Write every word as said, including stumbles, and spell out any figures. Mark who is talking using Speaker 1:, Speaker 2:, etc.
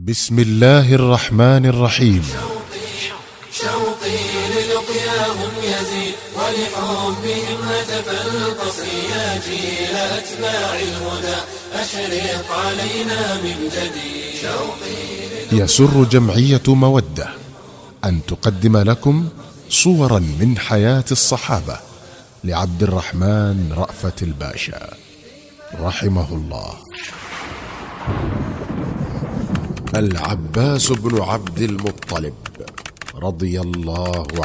Speaker 1: بسم الله الرحمن الرحيم.
Speaker 2: شوقي, شوقي للقياهم يزيد ولحبهم هتف القصي يا جيل أتباع الهدى أشرق علينا من جديد. شوقي
Speaker 1: يسر جمعية مودة أن تقدم لكم صورا من حياة الصحابة لعبد الرحمن رأفت الباشا رحمه الله. العباس بن عبد المطلب رضي الله